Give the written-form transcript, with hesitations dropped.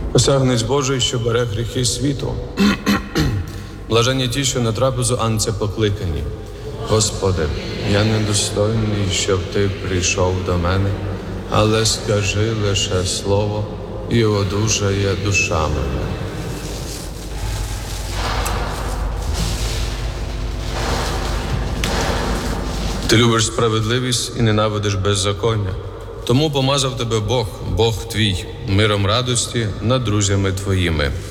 Посягнець Божий, що бере гріхи світу. Блаженні ті, що на трапезу анця покликані. Господи, я недостойний, щоб Ти прийшов до мене, але скажи лише слово, і одужає душа моя. Ти любиш справедливість і ненавидиш беззаконня. Тому помазав тебе Бог, Бог твій, миром радості над друзями твоїми.